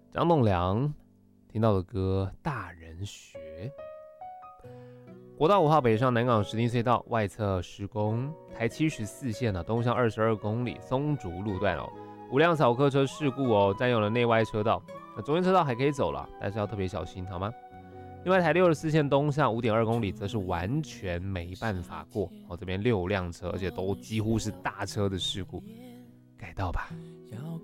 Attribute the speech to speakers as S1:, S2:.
S1: 张栋梁听到的歌《大人学》。国道5号北上南港石碇隧道外侧施工，台74线东向22公里松竹路段5辆扫客车事故占用了内外车道，中间车道还可以走了，但是要特别小心，好吗？另外台64线东向5.2公里则是完全没办法过这边6辆车，而且都几乎是大车的事故，改道吧。